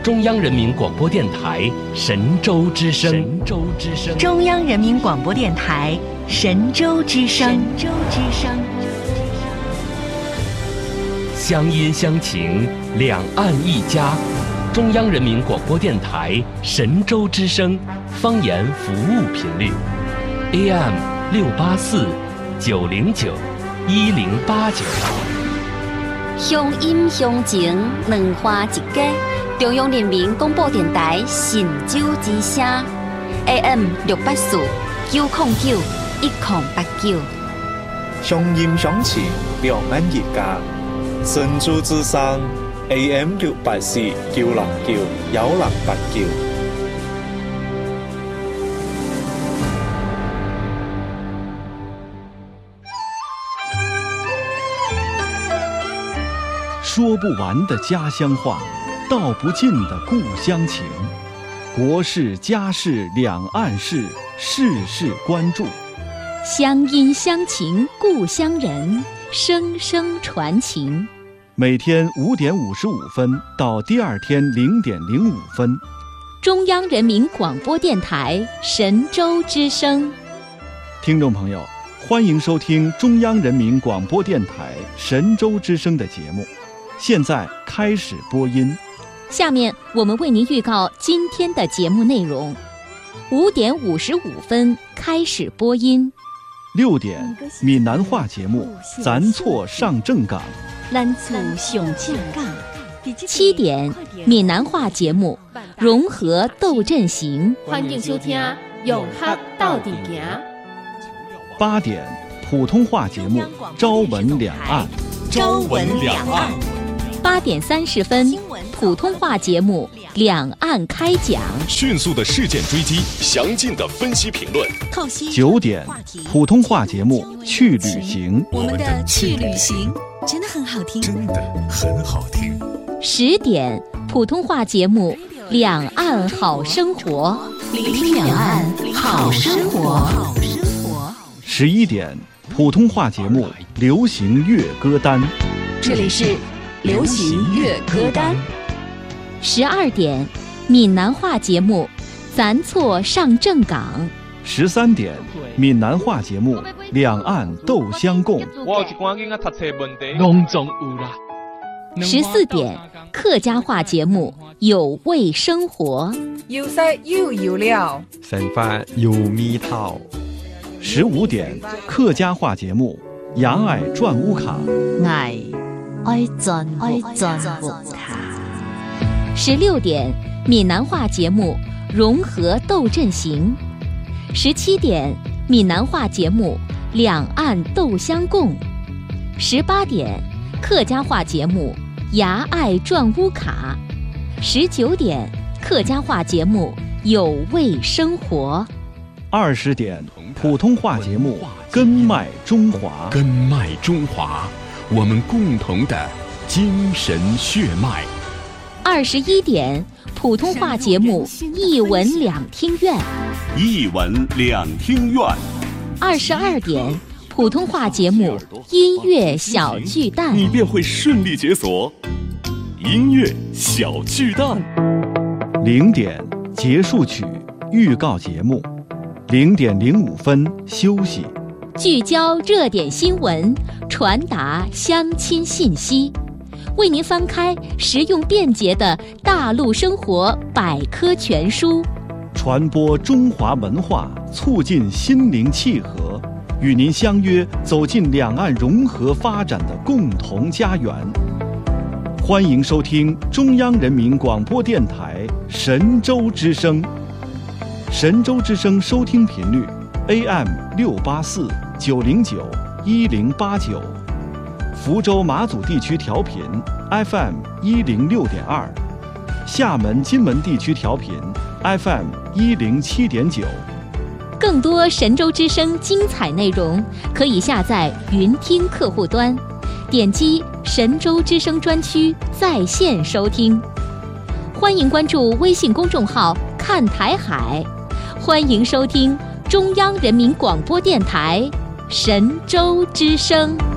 中央人民广播电台神州之声。神州之声。 中央人民广播电台神州之声。神州之声。 乡音乡情，两岸一家。中央人民广播电台神州之声方言服务频率 AM 684 909 1089。 乡音乡情，两花一家。中央人民广播电台神州之声 AM 684 909 1089。 乡音乡情，两岸一家。神州之声 AM 684 909 1089。 说不完的家乡话，道不尽的故乡情，国事家事两岸事，事事关注。 乡音乡情故乡人，声声传情。 每天5点55分到第二天0点05分， 中央人民广播电台神州之声。 听众朋友，欢迎收听中央人民广播电台神州之声的节目，现在开始播音。 下面我们为您预告今天的节目内容：5点55分开始播音 ；6点闽南话节目《咱错上正港》； 咱错上正港；7点闽南话节目《融合斗阵行》。 欢迎收听《永和到底行》。 8点普通话节目《朝闻两岸》。 朝闻两岸。 8点30分，普通话节目《两岸开讲》， 迅速的事件追击，详尽的分析评论。 9点，普通话节目《去旅行》， 我们的去旅行真的很好听， 真的很好听。 10点，普通话节目《两岸好生活》， 聆听两岸好生活。 11点，普通话节目《流行乐歌单》， 这里是流行乐歌单。 12点，闽南话节目《咱错上正港》。 13点，闽南话节目《两岸斗相共》。14点，客家话节目《有味生活》。 有色又有料， 生活有味道。 15点，客家话节目《牙爱转乌卡》。 爱转乌卡。16点，闽南话节目《融合斗阵行》。17点，闽南话节目《两岸斗相共》。18点，客家话节目《牙爱转乌卡》。19点，客家话节目《有味生活》。 20点，普通话节目《根脉中华》。 根脉中华，我们共同的精神血脉。 21点，普通话节目《一文两听院》。 一文两听院。 22点，普通话节目《音乐小巨蛋》。 你便会顺利解锁音乐小巨蛋。 0点，结束曲预告节目。0点05分休息。 聚焦热点新闻，传达乡亲信息，为您翻开实用便捷的大陆生活百科全书， 传播中华文化，促进心灵契合，与您相约走进两岸融合发展的共同家园。欢迎收听中央人民广播电台神州之声。神州之声收听频率 AM 684 909 1089，福州马祖地区调频 FM 106.2，厦门金门地区调频 FM 107.9。 更多神州之声精彩内容，可以下载云听客户端，点击神州之声专区在线收听。欢迎关注微信公众号看台海，欢迎收听中央人民广播电台神州之声。